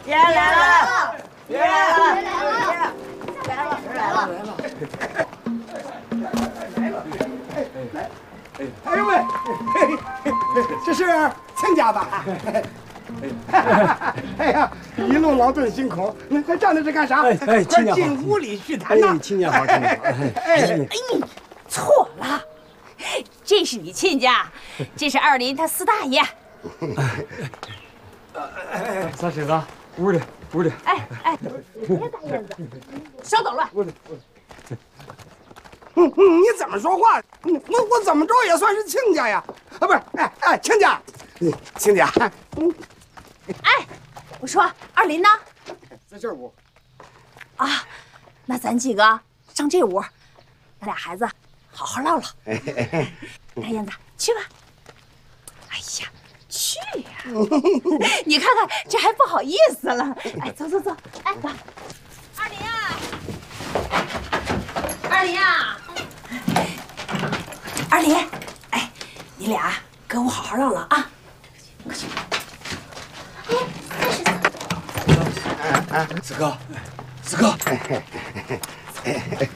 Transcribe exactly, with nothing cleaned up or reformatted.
爷来了，爷来了，来了，来了，来了，来了。 哎呦喂，这是亲家吧？哎呀，一路劳顿辛苦，你还站在这干啥？ 哎哎，亲家好， 进屋里叙谈呢。 亲家好，亲家好。哎哎，你错了，这是你亲家，这是二林他四大爷。 哎，三婶子，屋里，屋里。 哎哎，别打燕子，少捣乱。 屋里，屋里。 嗯嗯，你怎么说话？我我怎么着也算是亲家呀？啊，不是，哎哎，亲家，亲家。嗯， 哎，我说二林呢？ 在这屋。 啊，那咱几个上这屋，咱俩孩子好好唠唠。大燕子，去吧。哎呀，去呀！你看看，这还不好意思了。哎，走走走，哎，走。二林啊，二林啊，二林，哎，你俩跟我好好唠唠啊。快去。哎，三十四。 子哥，子哥，